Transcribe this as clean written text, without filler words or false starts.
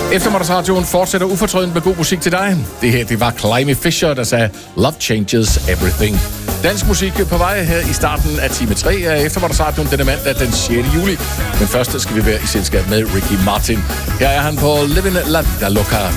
Eftermiddagsradioen fortsætter ufortrødent med god musik til dig. Det her, det var Climby Fisher, der sagde Love Changes Everything. Dansk musik på vej her i starten af time 3 af Eftermiddagsradioen denne mandag den 6. juli. Men først skal vi være i selskab med Ricky Martin. Her er han på Living La Vida Loca.